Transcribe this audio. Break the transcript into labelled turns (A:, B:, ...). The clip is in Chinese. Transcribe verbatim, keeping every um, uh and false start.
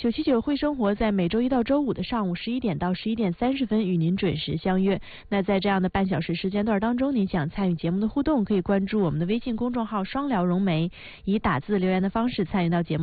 A: 九七九会生活在每周一到周五的上午十一点到十一点三十分与您准时相约。那在这样的半小时时间段当中，您想参与节目的互动，可以关注我们的微信公众号双聊融媒，以打字留言的方式参与到节目。